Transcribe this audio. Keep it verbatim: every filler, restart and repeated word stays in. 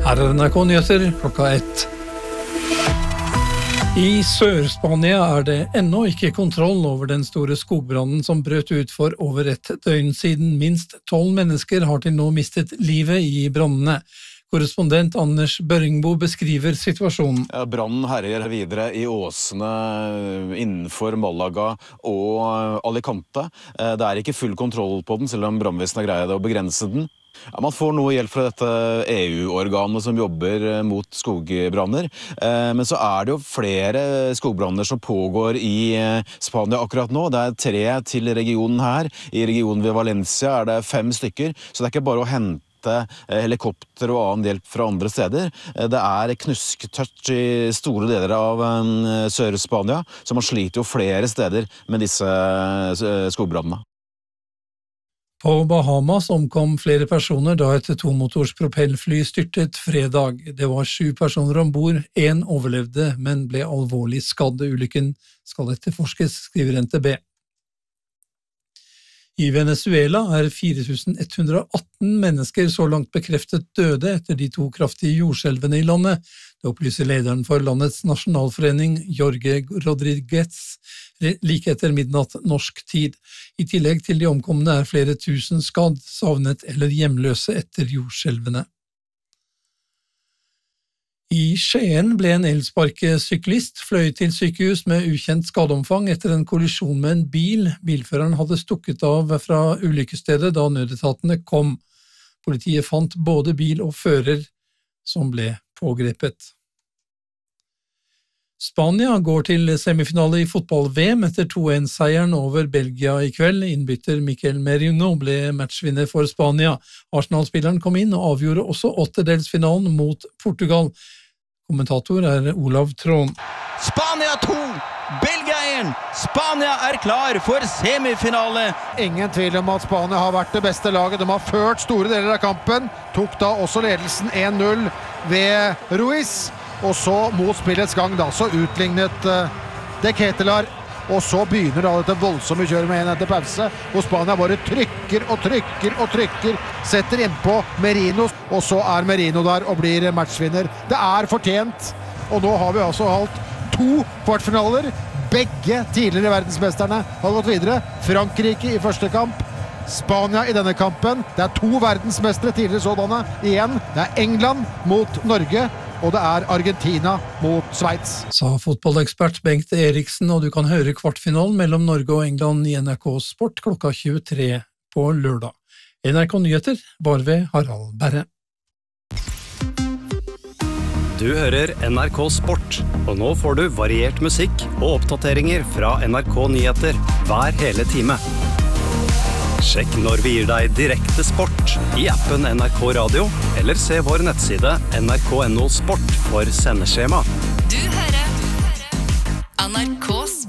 Her er N R K Nyheter klokka ett. I Sør-Spania er det ennå ikke kontroll over den store skogbrannen som brøt ut for over et døgn siden. Minst tolv mennesker har til nå mistet livet i brannene. Korrespondent Anders Børringbo beskriver situasjonen. Ja, brannen herjer videre i åsene innenfor Malaga og Alicante. Det er ikke full kontroll på den, selv om brannvesenet har greid å begrense den. Ja, man får noe hjelp fra dette E U-organet som jobber mot skogbranner, men så er det jo flere skogbranner som pågår i Spania akkurat nå. Det er tre til regionen her. I regionen ved Valencia er det fem stykker, så det er ikke bare å hente helikopter og annen hjelp fra andre steder. Det er knusktørt i store deler av Sør-Spania, så man sliter jo flere steder med disse skogbrannene. På Bahamas omkom flere personer da et tomotors propellfly styrtet fredag. Det var sju personer ombord, en overlevde, men ble alvorlig skadd. Ulykken skal etterforskes, skriver N T B. I Venezuela er fire tusen ett hundre og atten mennesker så langt bekreftet døde etter de to kraftige jordskjelvene i landet. Det opplyser lederen for landets nasjonalforening, Jorge Rodriguez, like etter midnatt norsk tid. I tillegg til de omkomne er flere tusen skadd, savnet eller hjemløse etter jordskjelvene. I Skien ble en elsparkesyklist fløyet til sykehus med ukjent skadeomfang etter en kollisjon med en bil. Bilføreren hadde stukket av fra ulykkesstedet da nødetatene kom. Politiet fant både bil og fører som ble pågrepet. Spania går til semifinale i fotball-V M etter to en seieren over Belgia i kveld. Innbytter Mikel Merino ble matchvinner for Spania. Arsenal-spilleren kom inn og avgjorde også åttedelsfinalen mot Portugal. Kommentator er Olav Trån. Spania to, Belgia en. Spania er klar for semifinale. Ingen tvil om at Spania har vært det beste laget. De har ført store deler av kampen. Tok da også ledelsen en null ved Ruiz. Og så mot spillets gang da, så utlignet uh, De Ketelar. Og så begynner da dette voldsomme kjøret med en etter pause, hvor Spania bare trykker og trykker og trykker, setter innpå Merino, og så er Merino der og blir matchvinner. Det er fortjent, og nå har vi altså holdt to kvartfinaler. Begge tidligere verdensmesterne har gått videre. Frankrike i første kamp, Spania i denne kampen. Det er to verdensmestere tidligere sådanne igjen. Det er England mot Norge, og det er Argentina mot Sveits. Sa fotballekspert Bengt Eriksen, og du kan høre kvartfinalen mellom Norge og England i N R K Sport klokka tjuetre på lørdag. N R K Nyheter var ved Harald Berre. Du hører N R K Sport, og nå får du variert musikk og oppdateringer fra N R K Nyheter hver hele time. Sjekk når vi gir deg direkte sport i appen N R K Radio, eller se vår nettside N R K punktum no sport for sendeskjema. Du hører N R K